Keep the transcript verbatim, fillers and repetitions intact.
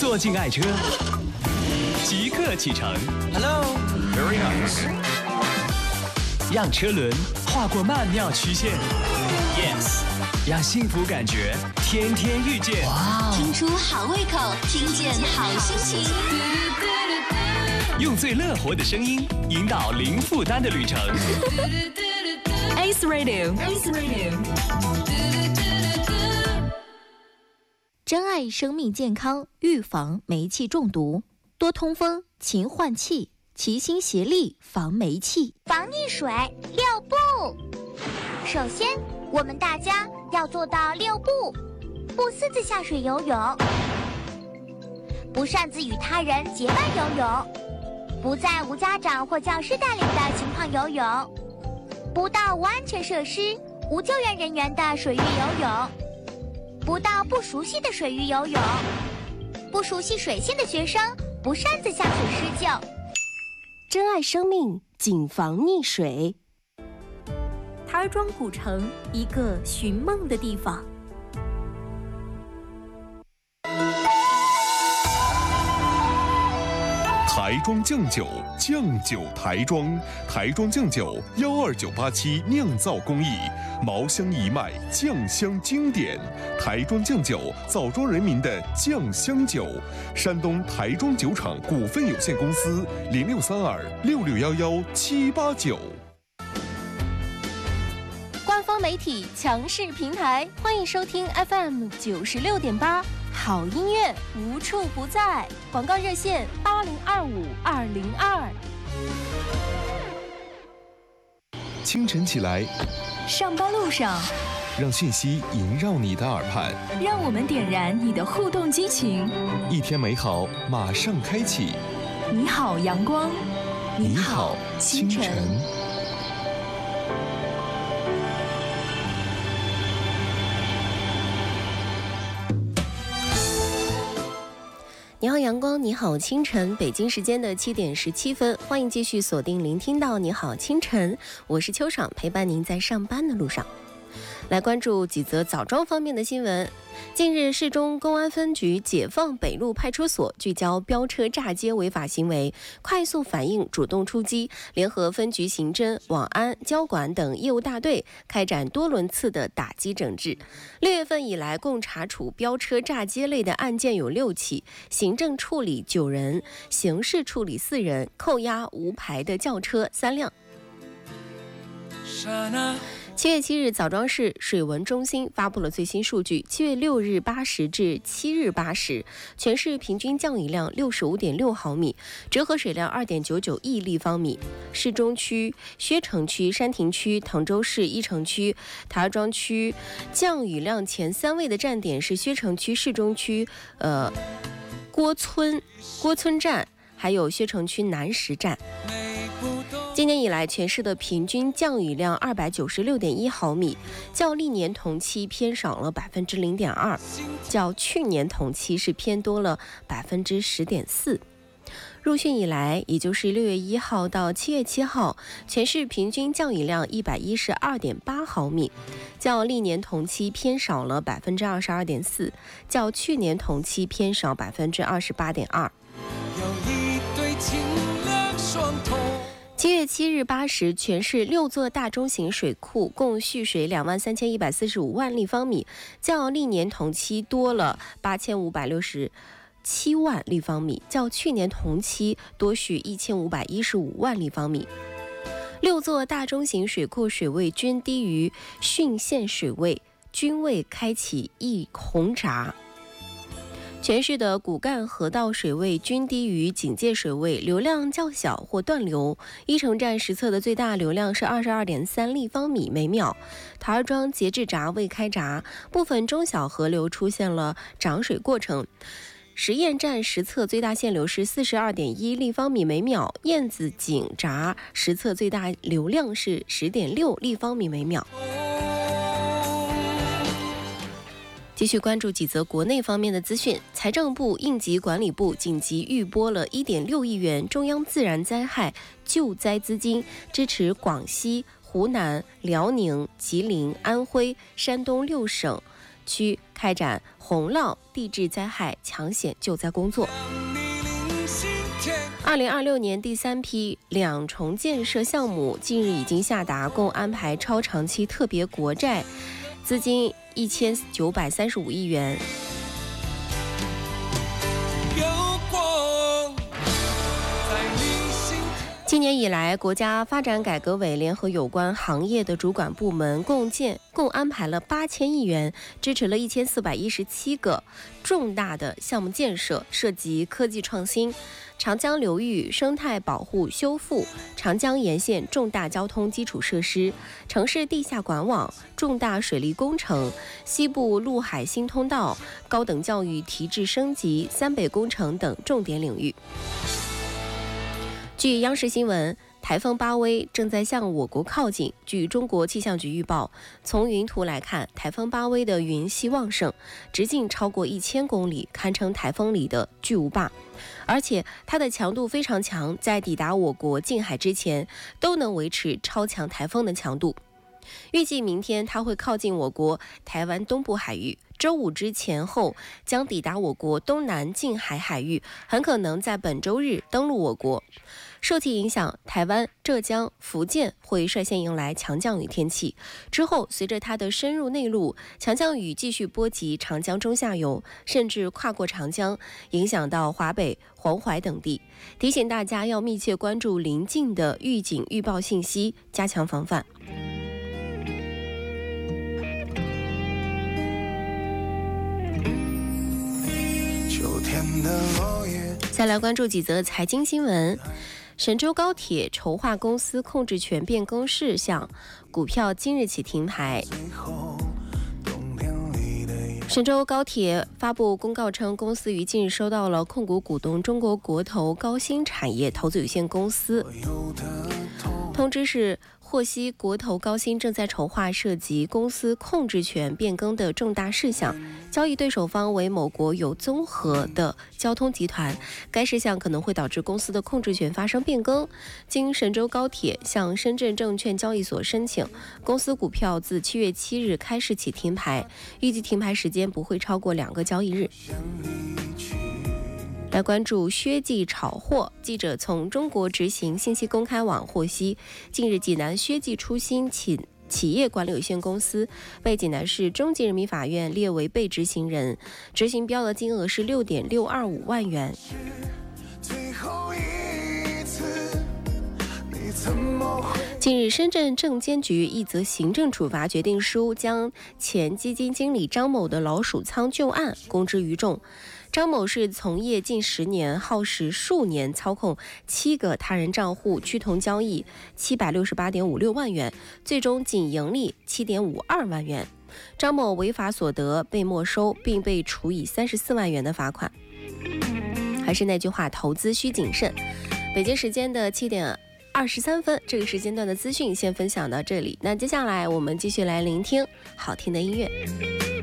坐进爱车，即刻启程。 Hello, very nice。 让车轮划过曼妙曲线 ，Yes， 让幸福感觉天天遇见。 哇、wow ！听出好胃口，听见好心情。 用最乐活的声音引导零负担的旅程。 Ace Radio，Ace Radio。珍爱生命健康，预防煤气中毒，多通风，勤换气。齐心协力防煤气、 防溺水六不。首先，我们大家要做到六不：不私自下水游泳，不擅自与他人结伴游泳，不在无家长或教师带领的情况游泳，不到无安全设施、无救援人员的水域游泳，不到不熟悉的水域游泳，不熟悉水性的学生不擅自下水施救。 珍爱生命，谨防溺水。 台庄古城，一个寻梦的地方。 台庄酱酒，酱酒台庄，台庄酱酒幺二九八七酿造工艺，茅香一脉，酱香经典。台庄酱酒，枣庄人民的酱香酒。山东台庄酒厂股份有限公司零六三二六六幺幺七八九。 官方媒体强势平台，欢迎收听 F M 九十六点八。好音乐无处不在，广告热线八零二五二零二。 清晨起来， 上班路上， 让讯息萦绕你的耳畔， 让我们点燃你的互动激情。 一天美好马上开启。 你好，阳光。 你好，清晨。 你好阳光，你好清晨，北京时间的七点十七分，欢迎继续锁定聆听到你好清晨，我是秋爽，陪伴您在上班的路上。来关注几则枣庄方面的新闻。近日，市中公安分局解放北路派出所聚焦飙车炸街违法行为，快速反应，主动出击，联合分局刑侦、网安、交管等业务大队，开展多轮次的打击整治。六月份以来，共查处飙车炸街类的案件有六起，行政处理九人，刑事处理四人，扣押无牌的轿车三辆。七月七日，枣庄市水文中心发布了最新数据。七月六日八时至七日八时，全市平均降雨量六十五点六毫米，折合水量二点九九亿立方米。市中区、薛城区、山亭区、滕州市一城区、台庄区降雨量前三位的站点是薛城区、市中区、呃郭村郭村站，还有薛城区南石站。今年以来，全市的平均降雨量二百九十六点一毫米，较历年同期偏少了百分之零点二，较去年同期是偏多了百分之十点四。入汛以来，也就是六月一号到七月七号，全市平均降雨量一百一十二点八毫米，较历年同期偏少了百分之二十二点四，较去年同期偏少百分之二十八点二。有一对情两双瞳。七月七日八时，全市六座大中型水库共蓄水两万三千一百四十五万立方米，较历年同期多了八千五百六十七万立方米，较去年同期多蓄一千五百一十五万立方米。六座大中型水库水位均低于汛限水位，均未开启溢洪闸。全市的骨干河道水位均低于警戒水位，流量较小或断流。一城站实测的最大流量是 二十二点三立方米每秒。台儿庄节制闸未开闸，部分中小河流出现了涨水过程。实验站实测最大限流是 四十二点一立方米每秒，燕子井闸实测最大流量是 十点六立方米每秒。继续关注几则国内方面的资讯。财政部、应急管理部紧急预拨了 一点六亿元中央自然灾害救灾资金，支持广西、湖南、辽宁、吉林、安徽、山东六省区开展洪涝、地质灾害抢险救灾工作。二零二六年第三批两重建设项目近日已经下达，共安排超长期特别国债资金一千九百三十五亿元。今年以来，国家发展改革委联合有关行业的主管部门共建共安排了八千亿元，支持了一千四百一十七个重大的项目建设，涉及科技创新、长江流域生态保护修复、长江沿线重大交通基础设施、城市地下管网、重大水利工程、西部陆海新通道、高等教育提质升级、三北工程等重点领域。据央视新闻，台风巴威正在向我国靠近。据中国气象局预报，从云图来看，台风巴威的云系旺盛，直径超过一千公里，堪称台风里的巨无霸。而且它的强度非常强，在抵达我国近海之前，都能维持超强台风的强度。预计明天它会靠近我国台湾东部海域，周五之前后将抵达我国东南近海海域，很可能在本周日登陆我国。受其影响，台湾、浙江、福建会率先迎来强降雨天气。之后，随着它的深入内陆，强降雨继续波及长江中下游，甚至跨过长江，影响到华北、黄淮等地。提醒大家要密切关注临近的预警预报信息，加强防范。再来关注几则财经新闻。神州高铁筹划公司控制权变更事项，股票今日起停牌。神州高铁发布公告称，公司于近日收到了控股股东中国国投高新产业投资有限公司通知，是获悉国投高新正在筹划涉及公司控制权变更的重大事项，交易对手方为某国有综合的交通集团，该事项可能会导致公司的控制权发生变更。经神州高铁向深圳证券交易所申请，公司股票自七月七日开市起停牌，预计停牌时间不会超过两个交易日。来关注薛记炒货。记者从中国执行信息公开网获悉，近日济南薛记初心企企业管理有限公司被济南市中级人民法院列为被执行人，执行标额金额是六点六二五万元。近日，深圳证监局一则行政处罚决定书将前基金经理张某的老鼠仓旧案公之于众。张某是从业近十年，耗时数年，操控七个他人账户，趋同交易七百六十八点五六万元，最终仅盈利七点五二万元。张某违法所得被没收，并被处以三十四万元的罚款。还是那句话，投资需谨慎。北京时间的七点二十三分，这个时间段的资讯先分享到这里。那接下来我们继续来聆听好听的音乐。